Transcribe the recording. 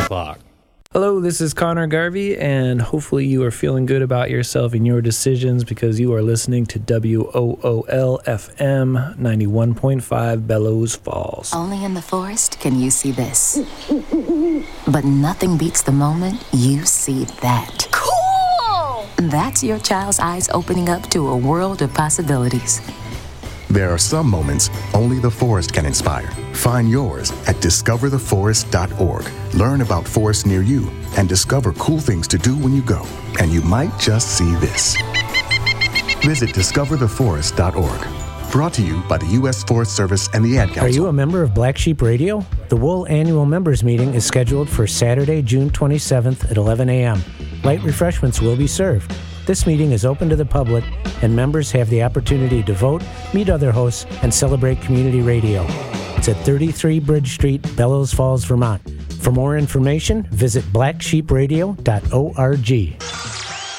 o'clock. Hello, this is Connor Garvey, and hopefully you are feeling good about yourself and your decisions because you are listening to WOOL-FM 91.5 Bellows Falls. Only in the forest can you see this. But nothing beats the moment you see that. Cool! That's your child's eyes opening up to a world of possibilities. There are some moments only the forest can inspire. Find yours at discovertheforest.org. Learn about forests near you and discover cool things to do when you go. And you might just see this. Visit discovertheforest.org. Brought to you by the U.S. Forest Service and the Ad Council. Are you a member of Black Sheep Radio? The Wool Annual Members Meeting is scheduled for Saturday, June 27th at 11 a.m. Light refreshments will be served. This meeting is open to the public, and members have the opportunity to vote, meet other hosts, and celebrate community radio. It's at 33 Bridge Street, Bellows Falls, Vermont. For more information, visit blacksheepradio.org.